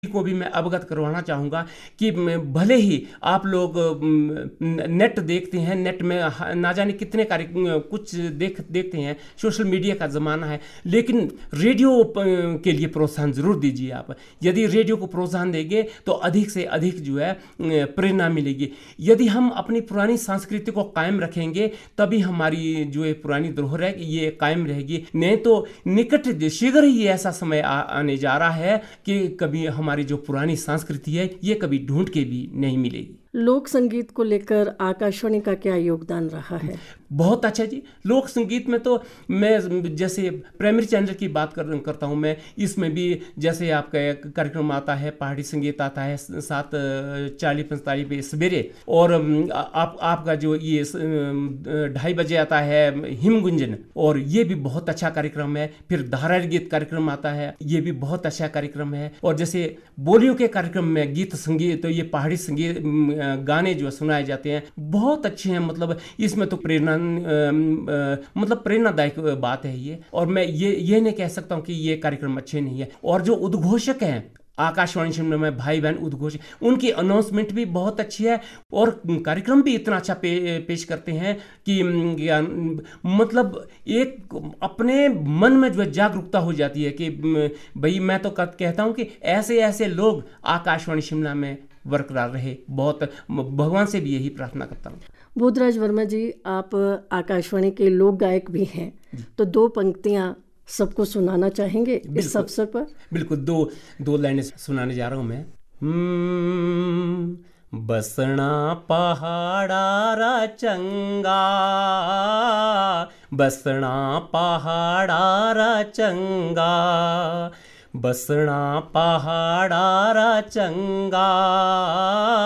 को भी मैं अवगत करवाना चाहूँगा कि भले ही आप लोग नेट देखते हैं, नेट में ना जाने कितने कार्य कुछ देखते हैं, सोशल मीडिया का ज़माना है, लेकिन रेडियो के लिए प्रोत्साहन ज़रूर दीजिए आप। यदि रेडियो को प्रोत्साहन देंगे तो अधिक से अधिक जो है प्रेरणा मिलेगी। यदि हम अपनी पुरानी संस्कृति को कायम रखेंगे तभी हमारी जो है पुरानी धरोहर है ये कायम रहेगी। नहीं तो निकट शीघ्र ही ऐसा समय आने जा रहा है कि कभी हमारी जो पुरानी संस्कृति है ये कभी ढूंढ के भी नहीं मिलेगी। लोक संगीत को लेकर आकाशवाणी का क्या योगदान रहा है? बहुत अच्छा जी। लोक संगीत में तो मैं जैसे प्राइमरी चैनल की बात करता हूँ, मैं इसमें भी जैसे आपका कार्यक्रम आता है, पहाड़ी संगीत आता है 7:40-45 पे सवेरे, और आपका जो ये 2:30 बजे आता है हिमगुंजन, और ये भी बहुत अच्छा कार्यक्रम है। फिर धारावाहिक गीत कार्यक्रम आता है, ये भी बहुत अच्छा कार्यक्रम है। और जैसे बोलियों के कार्यक्रम में गीत संगीत, तो ये पहाड़ी संगीत गाने जो सुनाए जाते हैं बहुत अच्छे हैं। मतलब इसमें तो प्रेरणादायक बात है ये। और मैं ये नहीं कह सकता हूँ कि ये कार्यक्रम अच्छे नहीं है। और जो उद्घोषक हैं आकाशवाणी शिमला में, भाई बहन उद्घोषक, उनकी अनाउंसमेंट भी बहुत अच्छी है और कार्यक्रम भी इतना अच्छा पेश करते हैं कि मतलब एक अपने मन में जो जागरूकता हो जाती है कि भाई मैं तो कहता हूँ कि ऐसे ऐसे लोग आकाशवाणी शिमला में बरकरार रहे। बहुत भगवान से भी यही प्रार्थना करता हूँ। बोधराज वर्मा जी, आप आकाशवाणी के लोक गायक भी हैं, तो 2 पंक्तियां सबको सुनाना चाहेंगे इस अवसर पर? बिल्कुल, दो लाइनें सुनाने जा रहा हूँ मैं। बसना पहाड़ा रा चंगा, बसना पहाड़ा रा चंगा, बसना पहाड़ा रा चंगा,